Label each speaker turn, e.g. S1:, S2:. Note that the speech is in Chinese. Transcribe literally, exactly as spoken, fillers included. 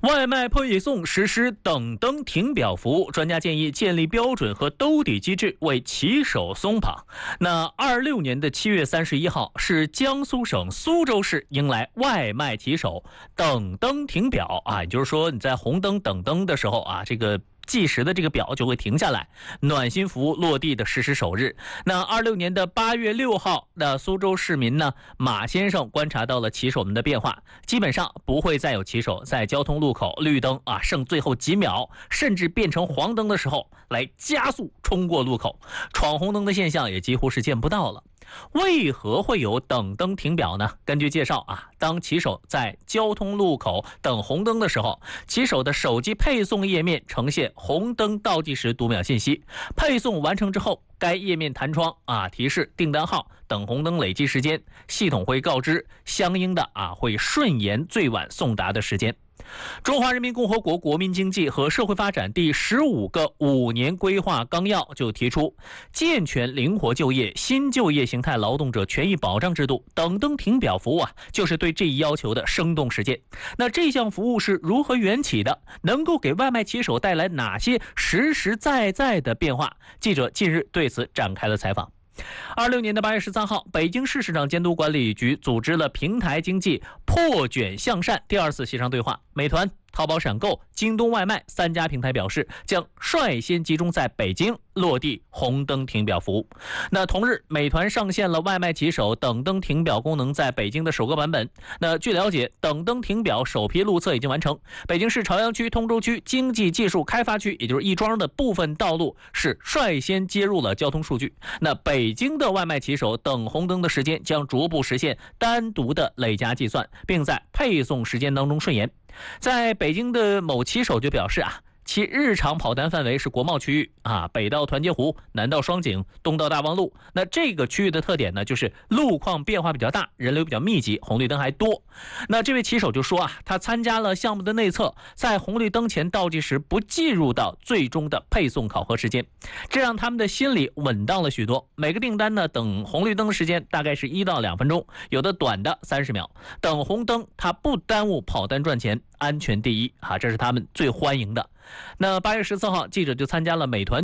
S1: 外卖配送实施等灯停表服务，专家建议建立标准和兜底机制，为骑手松绑。那二六年的七月三十一号是江苏省苏州市迎来外卖骑手等灯停表啊，也就是说你在红灯等灯的时候啊，这个计时的这个表就会停下来，暖心服务落地的实施首日。那二六年的八月六号，那苏州市民呢马先生观察到了骑手们的变化，基本上不会再有骑手在交通路口绿灯啊剩最后几秒，甚至变成黄灯的时候来加速冲过路口，闯红灯的现象也几乎是见不到了。为何会有等灯停表呢？根据介绍啊，当骑手在交通路口等红灯的时候，骑手的手机配送页面呈现红灯倒计时读秒信息，配送完成之后，该页面弹窗啊提示订单号、等红灯累计时间，系统会告知相应的啊会顺延最晚送达的时间。中华人民共和国国民经济和社会发展第十五个五年规划纲要就提出，健全灵活就业、新就业形态劳动者权益保障制度等灯停表服务啊，就是对这一要求的生动实践。那这项服务是如何缘起的？能够给外卖骑手带来哪些实实在在的变化？记者近日对此展开了采访。二六年的八月十三号，北京市市场监督管理局组织了平台经济破卷向善第二次协商对话。美团、淘宝闪购、京东外卖三家平台表示，将率先集中在北京落地红灯停表服务。那同日，美团上线了外卖骑手等灯停表功能在北京的首个版本。那据了解，等灯停表首批路测已经完成，北京市朝阳区、通州区经济技术开发区，也就是亦庄的部分道路是率先接入了交通数据。那北京的外卖骑手等红灯的时间将逐步实现单独的累加计算，并在配送时间当中顺延。在北京的某骑手就表示啊，其日常跑单范围是国贸区域啊，北到团结湖，南到双井，东到大望路。那这个区域的特点呢，就是路况变化比较大，人流比较密集，红绿灯还多。那这位骑手就说啊，他参加了项目的内测，在红绿灯前倒计时不计入到最终的配送考核时间，这让他们的心里稳当了许多。每个订单呢，等红绿灯的时间大概是一到两分钟，有的短的三十秒。等红灯，他不耽误跑单赚钱，安全第一啊，这是他们最欢迎的。那八月十四号，记者就参加了美团